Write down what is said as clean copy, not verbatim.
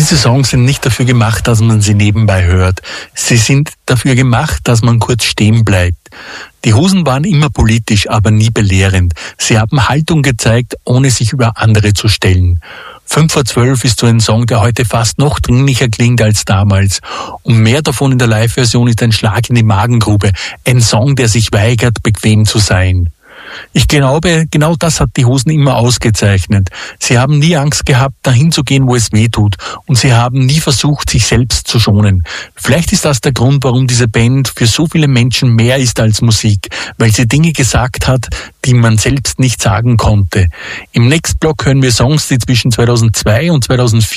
Diese Songs sind nicht dafür gemacht, dass man sie nebenbei hört. Sie sind dafür gemacht, dass man kurz stehen bleibt. Die Hosen waren immer politisch, aber nie belehrend. Sie haben Haltung gezeigt, ohne sich über andere zu stellen. 5:12 ist so ein Song, der heute fast noch dringlicher klingt als damals. Und mehr davon in der Live-Version ist ein Schlag in die Magengrube. Ein Song, der sich weigert, bequem zu sein. Ich glaube, genau das hat die Hosen immer ausgezeichnet. Sie haben nie Angst gehabt, dahin zu gehen, wo es weh tut. Und sie haben nie versucht, sich selbst zu schonen. Vielleicht ist das der Grund, warum diese Band für so viele Menschen mehr ist als Musik. Weil sie Dinge gesagt hat, die man selbst nicht sagen konnte. Im nächsten Block hören wir Songs, die zwischen 2002 und 2004